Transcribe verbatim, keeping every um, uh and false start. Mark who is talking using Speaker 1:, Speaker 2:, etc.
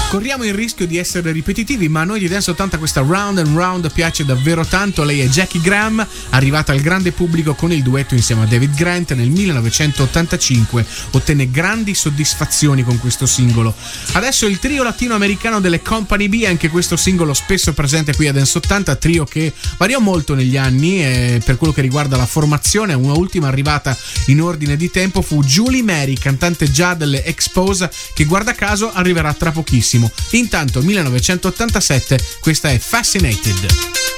Speaker 1: Corriamo il rischio di essere ripetitivi, ma a noi di Dance ottanta questa Round and Round piace davvero tanto. Lei è Jackie Graham, arrivata al grande pubblico con il duetto insieme a David Grant nel millenovecentottantacinque. Ottenne grandi soddisfazioni con questo singolo. Adesso il trio latinoamericano delle Company B, anche questo singolo spesso presente qui a Dance ottanta, trio che variò molto negli anni e per quello che riguarda la formazione. Una ultima arrivata in ordine di tempo fu Julie Mary, cantante già delle Expose, che guarda caso arriverà tra pochissimo. Intanto millenovecentottantasette, questa è Fascinated.